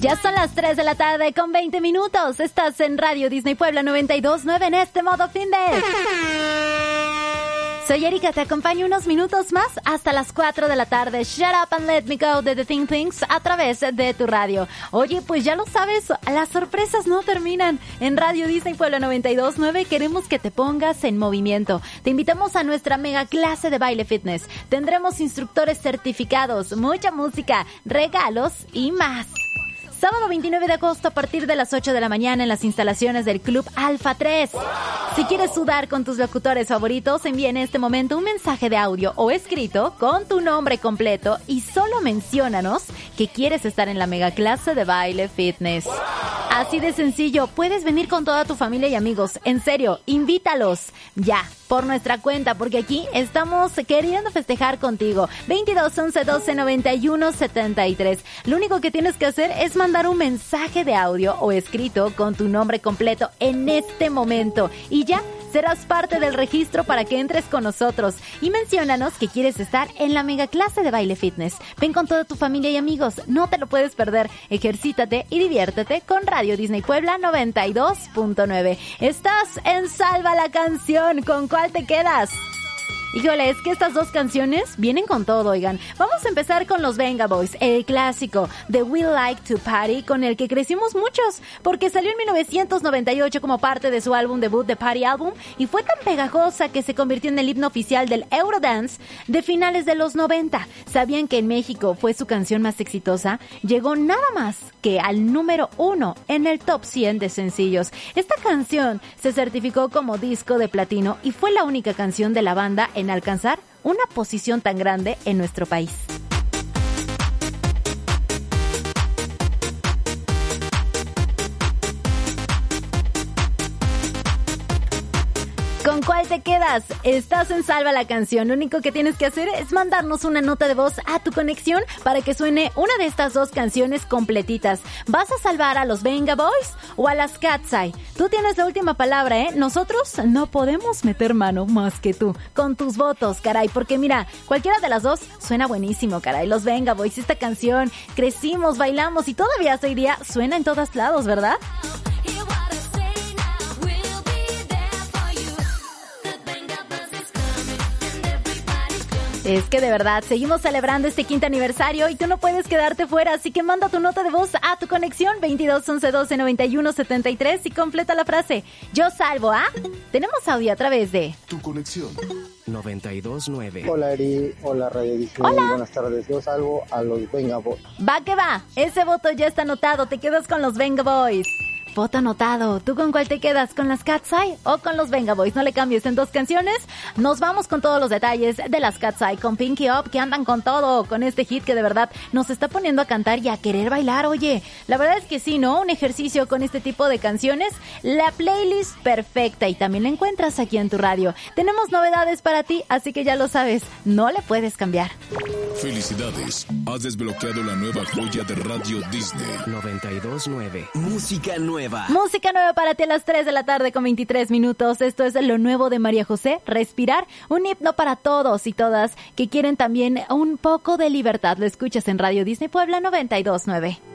Ya son las 3 de la tarde con 20 minutos. Estás en Radio Disney Puebla 92.9 en este modo fin de... Soy Erika, te acompaño unos minutos más hasta las 4 de la tarde. Shut Up and Let Me Go de The Think Things a través de tu radio. Oye, pues ya lo sabes, las sorpresas no terminan. En Radio Disney Puebla 92.9 queremos que te pongas en movimiento. Te invitamos a nuestra mega clase de baile fitness. Tendremos instructores certificados, mucha música, regalos y más. Sábado 29 de agosto a partir de las 8 de la mañana en las instalaciones del Club Alfa 3. Si quieres sudar con tus locutores favoritos, envía en este momento un mensaje de audio o escrito con tu nombre completo y solo menciónanos que quieres estar en la mega clase de baile fitness. Así de sencillo, puedes venir con toda tu familia y amigos. En serio, invítalos ya por nuestra cuenta, porque aquí estamos queriendo festejar contigo. 22 11 12 91 73. Lo único que tienes que hacer es mandar un mensaje de audio o escrito con tu nombre completo en este momento y ya serás parte del registro para que entres con nosotros y menciónanos que quieres estar en la mega clase de baile fitness. Ven con toda tu familia y amigos, no te lo puedes perder. Ejercítate y diviértete con Radio Disney Puebla 92.9. Estás en Salva la Canción. ¿Con cuál te quedas? Híjole, es que estas dos canciones vienen con todo, oigan. Vamos a empezar con los Venga Boys, el clásico de We Like to Party, con el que crecimos muchos, porque salió en 1998 como parte de su álbum debut The Party Album y fue tan pegajosa que se convirtió en el himno oficial del Eurodance de finales de los 90. ¿Sabían que en México fue su canción más exitosa? Llegó nada más que al número 1 en el top 100 de sencillos. Esta canción se certificó como disco de platino y fue la única canción de la banda en alcanzar una posición tan grande en nuestro país. ¿Con cuál te quedas? Estás en Salva la Canción. Lo único que tienes que hacer es mandarnos una nota de voz a tu conexión para que suene una de estas dos canciones completitas. ¿Vas a salvar a los Venga Boys o a las Cat's Eye? Tú tienes la última palabra, ¿eh? Nosotros no podemos meter mano más que tú. Con tus votos, caray. Porque mira, cualquiera de las dos suena buenísimo, caray. Los Venga Boys, esta canción, crecimos, bailamos y todavía hasta hoy día suena en todos lados, ¿verdad? Es que de verdad, seguimos celebrando este 5º aniversario y tú no puedes quedarte fuera, así que manda tu nota de voz a tu conexión 22 11 12 91 73 y completa la frase Yo salvo a... Tenemos audio a través de... Tu conexión 92.9. Hola Eri, hola Radio Disney, hola. Buenas tardes, yo salvo a los Venga Boys. Va que va, ese voto ya está anotado, te quedas con los Venga Boys. Voto anotado. ¿Tú con cuál te quedas? ¿Con las Cat's Eye o con los Venga Boys? No le cambies en dos canciones. Nos vamos con todos los detalles de las Cat's Eye con Pinky Up, que andan con todo, con este hit que de verdad nos está poniendo a cantar y a querer bailar. Oye, la verdad es que sí, ¿no? Un ejercicio con este tipo de canciones. La playlist perfecta y también la encuentras aquí en tu radio. Tenemos novedades para ti, así que ya lo sabes, no le puedes cambiar. Felicidades, has desbloqueado la nueva joya de Radio Disney 92.9. Música nueva. Música nueva para ti a las 3 de la tarde con 23 minutos. Esto es lo nuevo de María José, Respirar, un himno para todos y todas que quieren también un poco de libertad. Lo escuchas en Radio Disney Puebla 92.9.